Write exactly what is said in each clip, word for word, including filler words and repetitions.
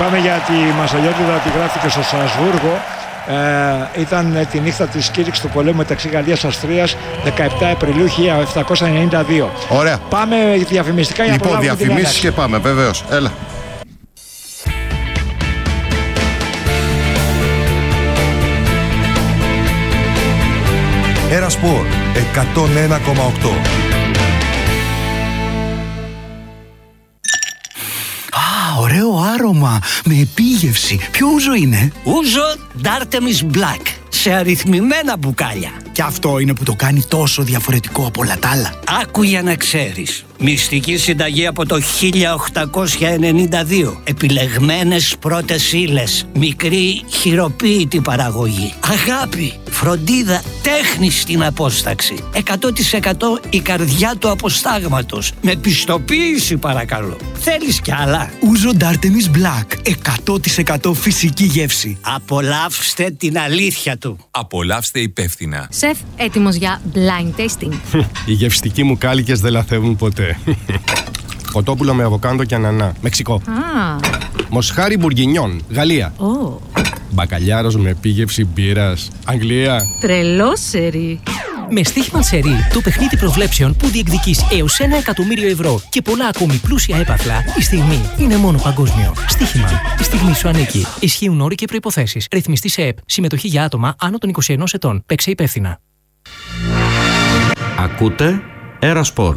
Λυπάμαι για τη Μασαλιώτηδα ότι γράφτηκε στο Στρασβούργο. Ε, ήταν τη νύχτα της κήρυξης του πολέμου μεταξύ Γαλλίας και Αυστρίας, δεκαεπτά Απριλίου χίλια επτακόσια ενενήντα δύο. Ωραία. Πάμε διαφημιστικά για να λοιπόν, προλάβουμε την διαφημίσεις και πάμε, βεβαίως. Έλα. Ένα Σπορ εκατόν ένα κόμμα οκτώ. Α, ωραίο άρωμα με επίγευση. Ποιο ούζο είναι? Ούζο D'Artemis Black, σε αριθμημένα μπουκάλια. Και αυτό είναι που το κάνει τόσο διαφορετικό από όλα τα άλλα. Άκου για να ξέρεις. Μυστική συνταγή από το χίλια οκτακόσια ενενήντα δύο. Επιλεγμένες πρώτες ύλες. Μικρή χειροποίητη παραγωγή. Αγάπη, φροντίδα, τέχνη στην απόσταξη. εκατό τοις εκατό η καρδιά του αποστάγματος. Με πιστοποίηση παρακαλώ. Θέλεις κι άλλα? Ούζο D'Artemis Black. εκατό τοις εκατό φυσική γεύση. Απολαύστε την αλήθεια του. Απολαύστε υπεύθυνα. Σεφ, έτοιμος για blind tasting. Οι γευστικοί μου κάλικες δεν λαθεύουν ποτέ. Κοτόπουλο με αβοκάντο και ανανά. Μεξικό. Α. Μοσχάρι μπουργκινιόν. Γαλλία. Oh. Μπακαλιάρος με επίγευση μπύρας. Αγγλία. Τρελό σερί. Με στοίχημα σερί, το παιχνίδι προβλέψεων που διεκδικείς έως ένα εκατομμύριο ευρώ και πολλά ακόμη πλούσια έπαθλα, η στιγμή είναι μόνο παγκόσμιο. Στοίχημα. Η στιγμή σου ανήκει. Ισχύουν όροι και προϋποθέσεις. Ρυθμιστή σε ΕΠ. Συμμετοχή για άτομα άνω των είκοσι ενός ετών. Παίξε υπεύθυνα. Ακούτε Ένα Σπορ.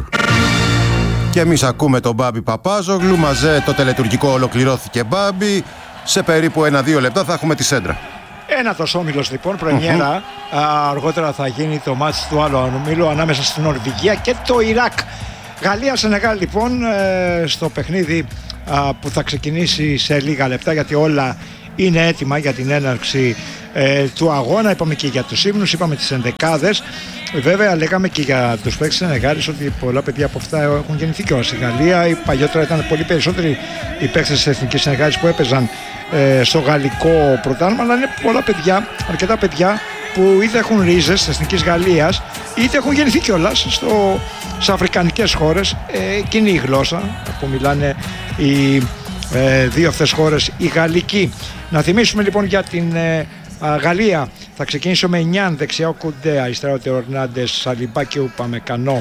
Και εμείς ακούμε τον Μπάμπη Παπάζογλου. Μαζέ το τελετουργικό ολοκληρώθηκε, Μπάμπη. Σε περίπου ένα-δύο λεπτά θα έχουμε τη σέντρα. Ένατος όμιλος λοιπόν, πρεμιέρα. Mm-hmm. Α, αργότερα θα γίνει το μάτς του άλλου ομίλου ανάμεσα στην Νορβηγία και το Ιράκ. Γαλλία-Σενεγάλ λοιπόν, ε, στο παιχνίδι α, που θα ξεκινήσει σε λίγα λεπτά, γιατί όλα είναι έτοιμα για την έναρξη ε, του αγώνα. Είπαμε και για τους ύμνους, είπαμε τις ενδεκάδες. Βέβαια λέγαμε και για τους παίκτες της Σενεγάλης ότι πολλά παιδιά από αυτά έχουν γεννηθεί και στη Γαλλία. Παλιότερα ήταν πολύ περισσότεροι οι παίκτες της Εθνικής Σενεγάλης που έπαιζαν ε, στο γαλλικό πρωτάθλημα, αλλά είναι πολλά παιδιά, αρκετά παιδιά που είτε έχουν ρίζες της Εθνικής Γαλλίας είτε έχουν γεννηθεί κιόλας στο, σε αφρικανικές χώρες. Ε, κοινή η γλώσσα που μιλάνε οι ε, δύο αυτές χώρες, η γαλλική. Να θυμίσουμε λοιπόν για την ε, α, Γαλλία. Θα ξεκινήσω με εννιά δεξιά ο Κουντέ, αριστερά ο Τεορνάντες, Σαλιμπά και ο Παμεκανό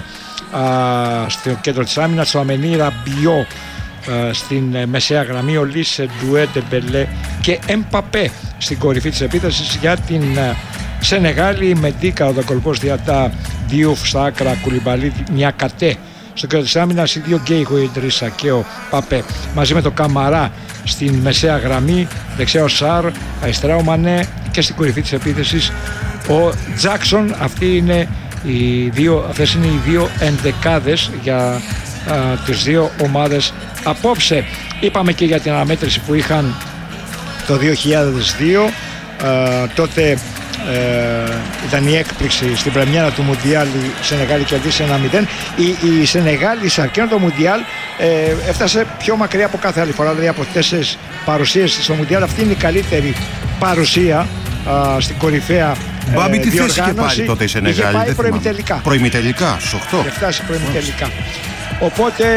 στο κέντρο της άμυνας, ο Αμενί Ραμπιό στην ε, μεσαία γραμμή, ο Λίσε, Ντουέ, Ντεμπελέ και Εμπαπέ στην κορυφή της επίθεσης. Για την ε, Σενεγάλη, Μεντίκα, ο Δακολπός Διατά, Διούφ στα άκρα, Κουλιμπαλί, Νιακατέ στο κέντρο της άμυνας, οι δύο Γκέιγο, Ιντρίσα και ο Παπέ μαζί με το Καμαρά στην μεσαία γραμμή, δεξιά ο Σάρ, αριστερά ο Μανέ και στην κορυφή της επίθεσης ο Τζάκσον. Αυτοί είναι οι δύο, αυτές είναι οι δύο ενδεκάδες για α, τις δύο ομάδες απόψε. Είπαμε και για την αναμέτρηση που είχαν το δύο χιλιάδες δύο, α, τότε Ε, ήταν η έκπληξη στην πρεμιέρα του Μουντιάλ, η Σενεγάλη κερδίσει ένα μηδέν. Η, η Σενεγάλη σε αρκετό το Μουντιάλ ε, έφτασε πιο μακριά από κάθε άλλη φορά, δηλαδή από τέσσερις παρουσίες στο Μουντιάλ. Αυτή είναι η καλύτερη παρουσία α, στην κορυφαία ε, Μπάμπη, τι διοργάνωση. θέση είχε πάρει τότε η Σενεγάλη? Είχε πάει προημιτελικά. Προημιτελικά, στους οκτώ. Είχε φτάσει προημιτελικά. Οπότε,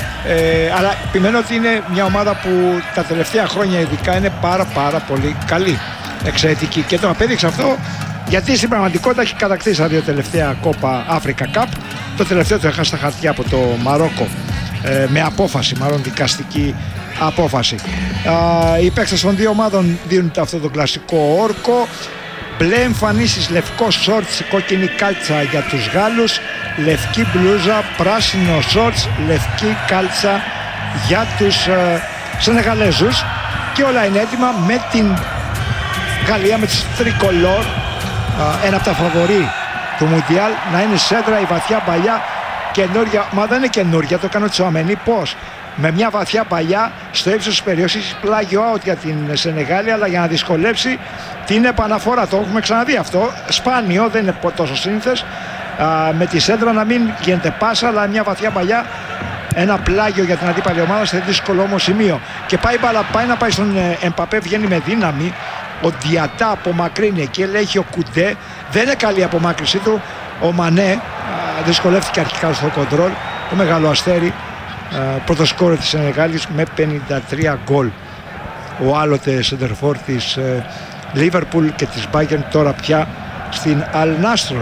ε, αλλά επιμένω ότι είναι μια ομάδα που τα τελευταία χρόνια ειδικά είναι πάρα πάρα πολύ καλή, εξαιρετική, και το απέδειξε αυτό γιατί στην πραγματικότητα έχει κατακτήσει τα δύο τελευταία Κόπα Africa Cup. Το τελευταίο το έχασε στα χαρτιά από το Μαρόκο ε, με απόφαση, μάλλον δικαστική απόφαση. Ε, οι παίκτες των δύο ομάδων δίνουν αυτό το κλασικό όρκο. Μπλε εμφανίσεις, λευκό σόρτς, κόκκινη κάλτσα για τους Γάλλους, λευκή μπλούζα, πράσινο σόρτς, λευκή κάλτσα για τους ε, Σενεγαλέζους, και όλα είναι έτοιμα με την Γαλλία, με τους τρικολόρ, ένα από τα φαβορί του Μουντιάλ, να είναι σέντρα η βαθιά παλιά καινούρια, μα δεν είναι καινούρια, το έκανε ο Τσουαμενί. Πώς? Με μια βαθιά παλιά στο ύψος της περιοχής, πλάγιο out για την Σενεγάλη, αλλά για να δυσκολέψει την επαναφορά. Το έχουμε ξαναδεί αυτό, σπάνιο, δεν είναι τόσο σύνηθες, με τη σέντρα να μην γίνεται πάσα, αλλά μια βαθιά παλιά, ένα πλάγιο για την αντίπαλη ομάδα σε δύσκολο όμως σημείο. Και πάει μπαλά, πάει να πάει στον Εμπαπέ, βγαίνει με δύναμη. Ο Διατά απομακρύνει και ελέγχει ο Κουντέ. Δεν είναι καλή η απομάκρυνσή του. Ο Μανέ α, δυσκολεύτηκε αρχικά στο κοντρόλ. Το μεγάλο αστέρι, πρώτο σκόρερ της Σενεγάλης με πενήντα τρία γκολ. ο άλλοτε σεντερφόρ της Λίβερπουλ και της Bayern, τώρα πια στην Al Nassr.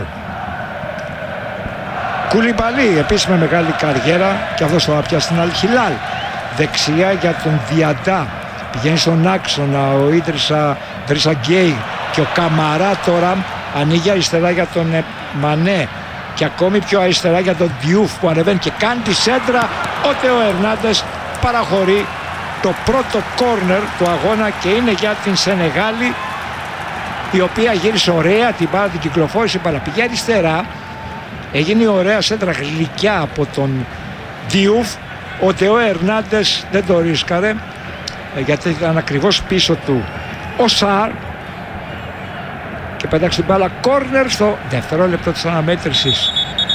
Κουλιμπαλί, επίσης με μεγάλη καριέρα, και αυτός τώρα πια στην Al Hilal. Δεξιά για τον Διαντά, πηγαίνει στον άξονα ο Ίντρισα Γκέι και ο Καμαρά τώρα ανοίγει αριστερά για τον Μανέ και ακόμη πιο αριστερά για τον Διούφ που ανεβαίνει και κάνει τη σέντρα. Ο Τέο Ερνάντες παραχωρεί το πρώτο κόρνερ του αγώνα και είναι για την Σενεγάλη, η οποία γύρισε ωραία την μπάλα, την κυκλοφόρησε η μπάλα, πήγε αριστερά, έγινε ωραία σέντρα γλυκιά από τον Διούφ. Ο Τέο Ερνάντες δεν το ρίσκαρε γιατί ήταν ακριβώς πίσω του ο Σαρ και πέταξε την μπάλα κόρνερ στο δεύτερο λεπτό της αναμέτρησης.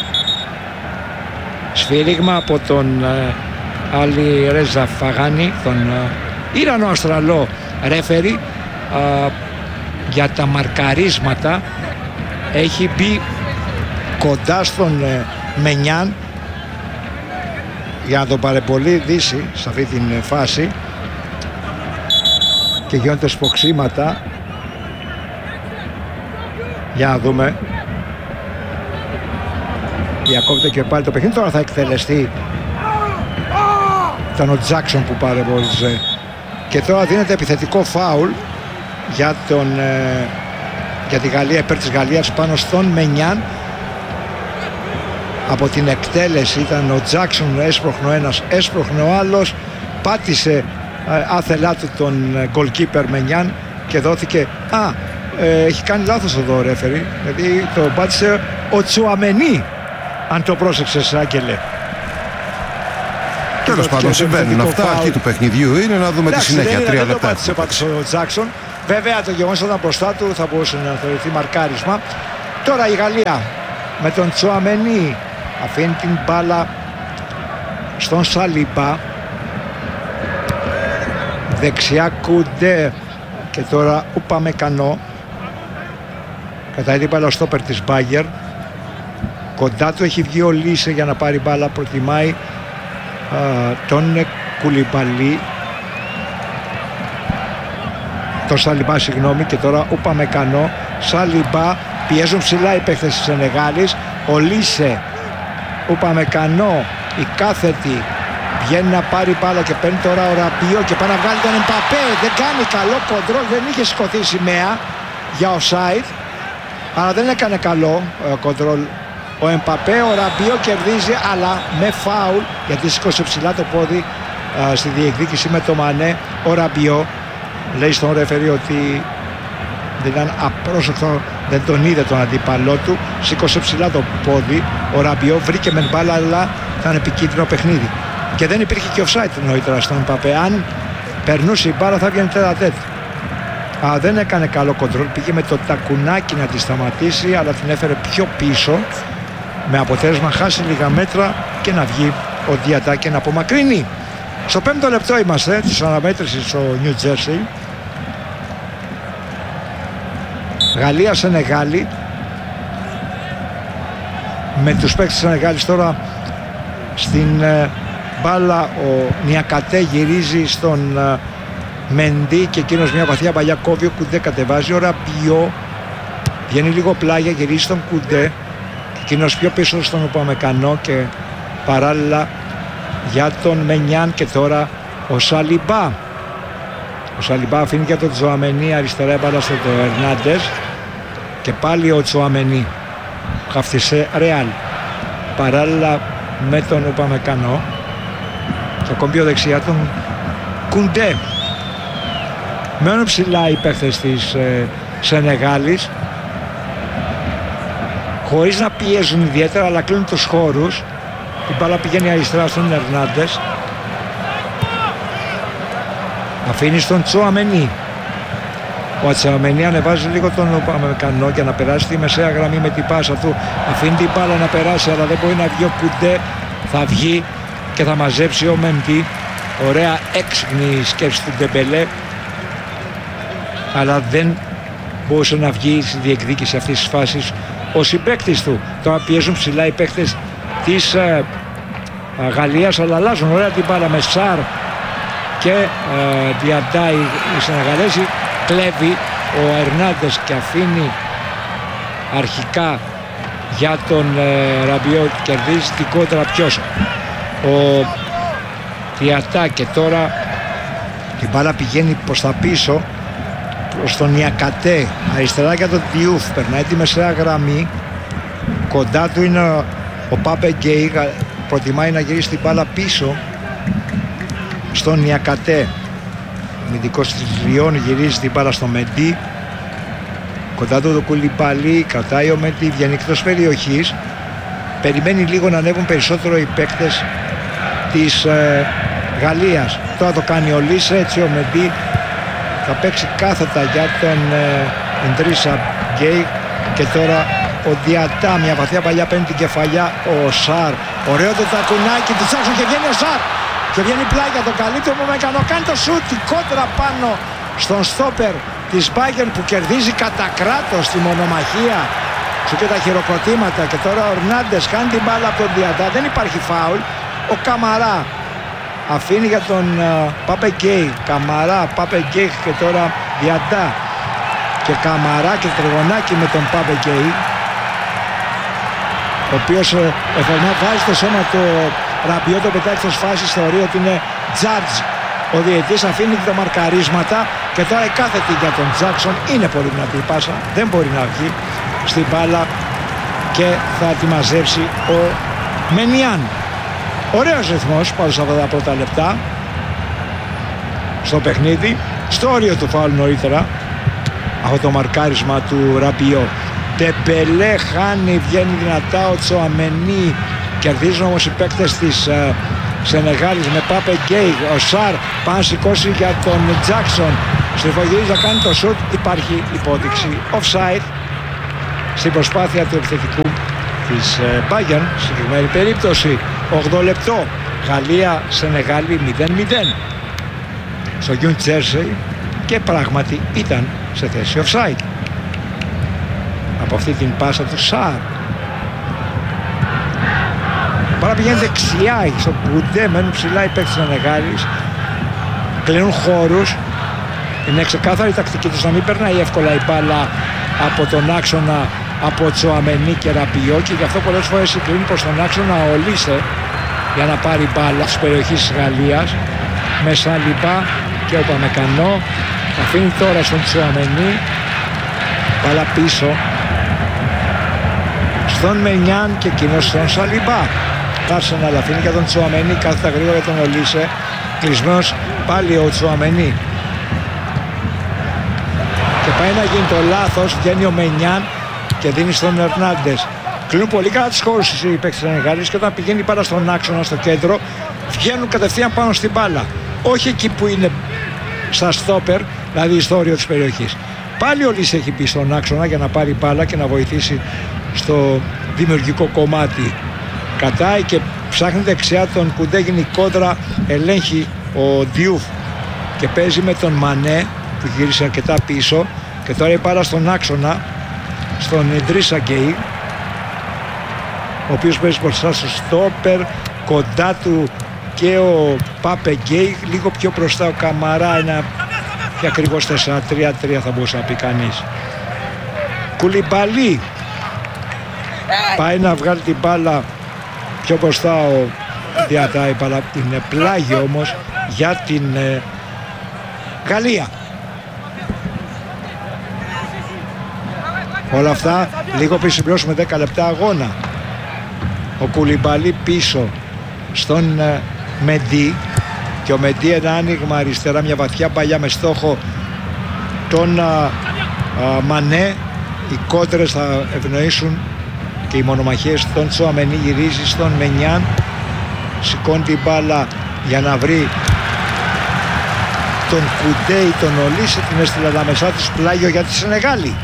Σφύριγμα από τον Άλλη Ρέζα Φαγάνη, τον Ιρανο-Αυστραλό ρέφερι, για τα μαρκαρίσματα. Έχει μπει κοντά στον Μενιάν για να τον παρεμπολίσει σε αυτή την φάση και γίνονται σποξίματα. Για να δούμε. Διακόπτεται και πάλι το παιχνίδι. Τώρα θα εκτελεστεί. Ήταν ο Τζάκσον που παρεμπόλιζε. Και τώρα δίνεται επιθετικό φάουλ για, τον, ε, για τη Γαλλία, υπέρ της Γαλλίας, πάνω στον Μενιάν. Από την εκτέλεση ήταν ο Τζάκσον, έσπροχνο ένας, έσπροχνο ο άλλος, πάτησε ε, άθελά του τον goalkeeper Μενιάν και δόθηκε. Α, ε, έχει κάνει λάθος εδώ ο ρέφερι, γιατί το πάτησε ο Τσουαμενί, αν το πρόσεξες, Άγγελε. Τέλος πάντων συμβαίνουν αυτά, αρχή του παιχνιδιού είναι, να δούμε. Εντάξει, τη συνέχεια, τρία λεπτά. Δεν το πάτησε, πάτησε ο Τζάκσον. Βέβαια το γεγονός ότι ήταν μπροστά του θα μπορούσε να θεωρηθεί μαρκάρισμα. Τώρα η Γαλλία με τον Τσουαμενί αφήνει την μπάλα στον Σαλίμπα, δεξιά Κουντέ και τώρα Ουπαμεκανό. Κατά την μπάλα ο στόπερ της Bayern, κοντά του έχει βγει ο Λίσε για να πάρει μπάλα, προτιμάει α, τον Κουλιμπαλί, τον Σαλιμπά συγγνώμη, και τώρα Ουπαμεκανό. Σαλιμπά, πιέζουν ψηλά οι παίκτες της Σενεγάλης. Ο Λίσε, Ουπαμεκανό, η κάθετη βγαίνει να πάρει μπάλα και παίρνει τώρα ο Ραμπίο και πάει να βγάλει τον Εμπαπέ. Δεν κάνει καλό κοντρόλ, δεν είχε σηκωθεί σημαία για offside, αλλά δεν έκανε καλό ε, κοντρόλ ο Εμπαπέ. Ο Ραμπίο κερδίζει, αλλά με φάουλ, γιατί σήκωσε ψηλά το πόδι ε, στη διεκδίκηση με το Μανέ. Ο Ραμπίο λέει στον ρεφερή ότι δεν ήταν απρόσεκτο, δεν τον είδε τον αντίπαλό του, σήκωσε ψηλά το πόδι. Ο Ραμπιό βρήκε με μπάλα, αλλά ήταν επικίνδυνο παιχνίδι και δεν υπήρχε και offside νωρίτερα στον Εμπαπέ. Αν περνούσε η μπάλα θα βγαίνει τέτα-τέτ. Α, δεν έκανε καλό κοντρόλ, πήγε με το τακουνάκι να τη σταματήσει, αλλά την έφερε πιο πίσω, με αποτέλεσμα χάσει λίγα μέτρα και να βγει ο Διατά και να απομακρύνει. Στο πέμπτο λεπτό είμαστε της αναμέτρησης στο New Jersey. Γαλλία Σενεγάλη, με τους παίκτες της Σενεγάλης τώρα στην ε, μπάλα. Ο Νιακατέ γυρίζει στον ε, Μεντί και εκείνος μια βαθιά παλιά κόβει, ο Κουντέ κατεβάζει. Ο Ραμπιό βγαίνει λίγο πλάγια, γυρίζει στον Κουντέ και εκείνος πιο πίσω στον Ουπαμεκανό και παράλληλα για τον Μενιάν. Και τώρα ο Σαλιμπά. Ο Σαλιμπά αφήνει για τον Τσουαμενί αριστερά, μπάλα στον Ερνάντες και πάλι ο Τσουαμενί. Χαφτισέ Ρεάλ παράλληλα με τον Ουπαμεκανό και ακόμη πιο δεξιά τον Κουντέ. Μένουν ψηλά οι παίχτες της ε, Σενεγάλης, χωρίς να πιέζουν ιδιαίτερα, αλλά κλείνουν τους χώρους. Η μπάλα πηγαίνει αριστερά στον Ερνάντες, αφήνει στον Τσουαμενί. Ο Τσουαμενί ανεβάζει λίγο τον Ουπαμεκανό για να περάσει τη μεσαία γραμμή με την πάσα του. Αφήνει την μπάλα να περάσει, αλλά δεν μπορεί να βγει ο Κουντέ. Θα βγει και θα μαζέψει ο Μεντί. Ωραία έξυπνη σκέψη του Ντεμπελέ, αλλά δεν μπορούσε να βγει στη διεκδίκηση αυτής της φάσης ο συμπαίκτης του. Τώρα πιέζουν ψηλά οι παίκτες της ε, Γαλλίας, αλλά αλλάζουν ωραία την μπάλα με Σαρ και ε, διατάει η Σενεγαλέζη. Κλέβει ο Ερνάντες και αφήνει αρχικά για τον ε, Ραμπιό, κερδίζει την κόντρα ποιος, ο Διατά, και τώρα την μπάλα πηγαίνει προς τα πίσω προς τον Νιακατέ, αριστερά για τον Διούφ, περνάει τη μεσαία γραμμή, κοντά του είναι ο Πάπε Γκέι, προτιμάει να γυρίσει την μπάλα πίσω στον Νιακατέ. Μυντικός της Λιόν γυρίζει την μπάλα στο Μεντί, κοντά του το Κουλιμπαλί, κρατάει ο Μεντί, βγαίνει εκτός περιοχής, περιμένει λίγο να ανέβουν περισσότερο οι παίκτες της ε, Γαλλίας. Τώρα το κάνει ο Λίσε, έτσι ο Μεντί θα παίξει κάθετα για τον ε, Εντρίσα Γκέι, και τώρα ο Διατά, μια βαθιά παλιά, παίρνει την κεφαλιά ο Σάρ, ωραίο το τακουνάκι του Τζάξον και βγαίνει ο Σάρ και βγαίνει πλάγια, το καλύτερο που με έκανε, κάνει το σούτ, η κόντρα πάνω στον στόπερ της Bayern που κερδίζει κατά κράτος τη μονομαχία σου και τα χειροκροτήματα. Και τώρα ο Ερνάντες κάνει την μπάλα από τον Διατά, δεν υπάρχει φάουλ. Ο Καμαρά αφήνει για τον uh, Πάπε Γκέι, Καμαρά, Πάπε Γκέι και τώρα Διατά και Καμαρά και τριγωνάκι με τον Πάπε Γκέι, ο οποίος uh, εφερνά βάζει στο σώμα το Ραμπιό, το πετάει στις φάσεις, θεωρεί ότι είναι judge. Ο διαιτής αφήνει τα μαρκαρίσματα και τώρα η κάθετη για τον Τζάκσον, είναι πολύ δυνατή η πάσα, δεν μπορεί να βγει στην μπάλα και θα τη μαζέψει ο Μενιάν. Ωραίος ρυθμός πάνω σε αυτά τα πρώτα λεπτά στο παιχνίδι, στο όριο του φάουλ νωρίτερα από το μαρκάρισμα του Ραμπιό. Ντεμπελέ χάνει, βγαίνει δυνατά ο Τσοαμενί, κερδίζουν όμως οι παίκτες της uh, Σενεγάλης με Πάπε Γκέι. Ο Σάρ πάνε σηκώσει για τον Τζάκσον, στριφογυρίζει να κάνει το σουτ, υπάρχει υπόδειξη offside στην προσπάθεια του επιθετικού της Bayern, στην συγκεκριμένη περίπτωση. όγδοο λεπτό, Γαλλία Σενεγάλη μηδέν μηδέν στο New Jersey, και πράγματι ήταν σε θέση offside από αυτή την πάσα του Σάρ. Πάρα πηγαίνει δεξιά στο Κουντέ, μένουν ψηλά οι παίκτες της Σενεγάλης, κλείνουν χώρους, είναι ξεκάθαρη η τακτική τους να μην περνάει εύκολα η μπάλα από τον άξονα από Τσοαμενί και Ραμπιό, και γι' αυτό πολλές φορές συγκλίνει προς τον άξονα ο Λίσε για να πάρει μπάλα της περιοχής της Γαλλίας με Σαλιμπά και ο Παμεκανό. Αφήνει τώρα στον Τσοαμενί, μπάλα πίσω στον Μενιάν και εκείνος στον Σαλιμπά. Άρσεναλ αφήνει για τον Τσοαμενί, κάθετα γρήγορα για τον Ολίσε, κλεισμένος πάλι ο Τσοαμενί και πάει να γίνει το λάθος, βγαίνει ο Μενιάν και δίνει στον Ερνάντες. Κλείνουν πολύ καλά τις χώρους οι παίκτες της Σενεγάλης, και όταν πηγαίνει πάρα στον άξονα στο κέντρο βγαίνουν κατευθείαν πάνω στην μπάλα, όχι εκεί που είναι στα στόπερ, δηλαδή στο όριο της περιοχής. Πάλι ο Λίσε έχει μπει στον άξονα για να πάρει μπάλα και να βοηθήσει στο δημιουργικό κομμάτι. Κατάει και ψάχνει δεξιά τον Κουντέ, γίνει κόντρα, ελέγχει ο Διούφ και παίζει με τον Μανέ που γύρισε αρκετά πίσω, και τώρα η μπάλα στον άξονα στον Εντρίσα Γκέι, ο οποίος παίζει μπροστά στο στόπερ, κοντά του και ο Πάπε Γκέι, λίγο πιο μπροστά ο Καμαρά, ένα και ακριβώς τέσσερα τρία τρία θα μπορούσε να πει κανείς. Κουλιμπαλί πάει να βγάλει την μπάλα πιο μπροστά, ο Διατά, η μπάλα είναι πλάγιο όμως για την ε, Γαλλία. Όλα αυτά λίγο πριν συμπληρώσουμε δέκα λεπτά αγώνα. Ο Κουλιμπαλί πίσω στον ε, Μεντί, και ο Μεντί ένα άνοιγμα αριστερά, μια βαθιά παλιά με στόχο τον α, α, Μανέ. Οι κόντρες θα ευνοήσουν και οι μονομαχίες. Τον Τσοαμενί γυρίζει στον Μενιάν, σηκώνει την μπάλα για να βρει τον Κουντέ ή τον Ολίσε, την έστειλε ανάμεσά τους, πλάγιο για τη Σενεγάλη.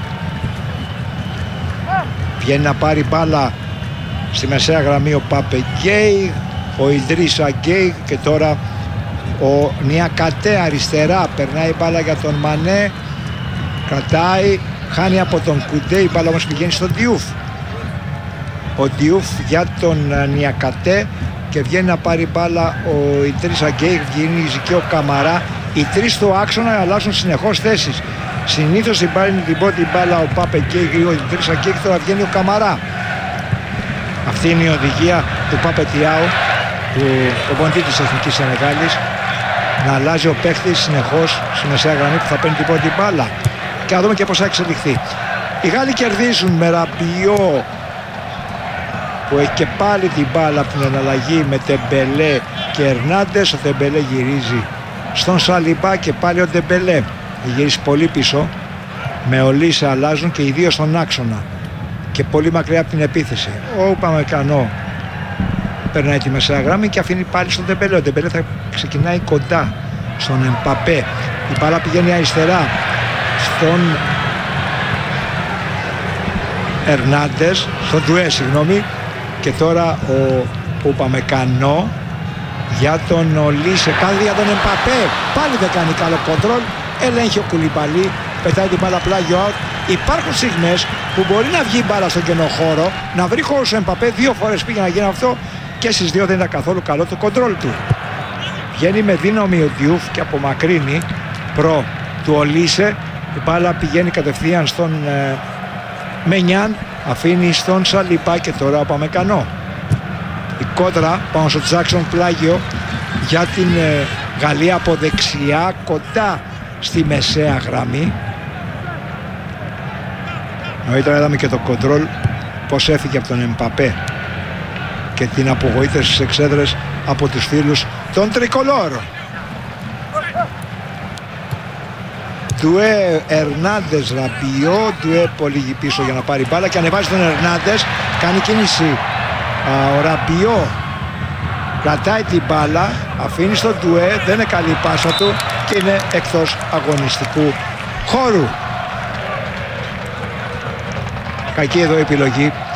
Βγαίνει να πάρει μπάλα στη μεσαία γραμμή ο Πάπε Γκέι, ο Ιντρίσα Γκέι, και τώρα ο Νιακατέ αριστερά, περνάει μπάλα για τον Μανέ, κρατάει, χάνει από τον Κουντέ, η μπάλα όμως πηγαίνει στον Διούφ. Ο Διούφ για τον Νιακατέ, και βγαίνει να πάρει μπάλα ο Ιντρίς Αγκέι, βγαίνει και ο Καμαρά. Οι τρεις στο άξονα αλλάζουν συνεχώς θέσεις. Συνήθως την λοιπόν την μπάλα ο Πάπε Γκέι, ο Ιντρίς Αγκέι, τώρα βγαίνει ο Καμαρά. Αυτή είναι η οδηγία του Πάπε Τιάου, του προπονητή της Εθνικής Σενεγάλης, να αλλάζει ο παίχτης συνεχώς στη μεσαία γραμμή που θα παίρνει την πρώτη μπάλα. Και να δούμε και πώς θα εξελιχθεί. Οι Γάλλοι κερδίζουν με Ραμπιό, που έχει και πάλι την μπάλα από την εναλλαγή με Ντεμπελέ και Ερνάντες. Ο Ντεμπελέ γυρίζει στον Σαλιμπά και πάλι ο Ντεμπελέ γυρίζει πολύ πίσω. Με Ολίσε αλλάζουν και οι δύο στον άξονα και πολύ μακριά από την επίθεση. Ο Ουπαμεκανό περνάει τη μεσαία γραμμή και αφήνει πάλι στον Ντεμπελέ. Ο Ντεμπελέ θα ξεκινάει κοντά στον Εμπαπέ. Η μπάλα πηγαίνει αριστερά στον Ερνάντες, στον Ντουέ, συγγνώμη. Και τώρα ο Ουπαμεκανό για τον Ολίσε, πάλι για τον Εμπαπέ. Πάλι δεν κάνει καλό κοντρόλ. Ελέγχει ο Κουλιμπαλί, πετάει την μπάλα πλάγιο out. Υπάρχουν στιγμές που μπορεί να βγει η μπάλα στον κενό χώρο, να βρει χώρο στο Εμπαπέ. Δύο φορές πήγε να γίνει αυτό και στις δύο δεν ήταν καθόλου καλό το κοντρόλ του. Βγαίνει με δύναμη ο Διούφ και απομακρύνει προ του Ολίσε. Η μπάλα πηγαίνει κατευθείαν στον ε, Μενιάν, αφήνει στον Σαλιμπά και τώρα ο Παμεκανό. Η κόντρα πάνω στο Τζάκσον πλάγιο για την ε, Γαλλία από δεξιά, κοντά στη μεσαία γραμμή. Νωρίτερα είδαμε και το κοντρόλ πως έφυγε από τον Εμπαπέ και την απογοήτευση στις εξέδρες από τους φίλους των Τρικολόρ. Ντουέ, Ερνάντες, Ραμπιό. Ντουέ πολύ πίσω για να πάρει μπάλα και ανεβάζει τον Ερνάντες. Κάνει κίνηση α, ο Ραμπιό. Κρατάει την μπάλα, αφήνει στον Ντουέ. Δεν είναι καλή η πάσα του και είναι εκτός αγωνιστικού χώρου. Κακή εδώ η επιλογή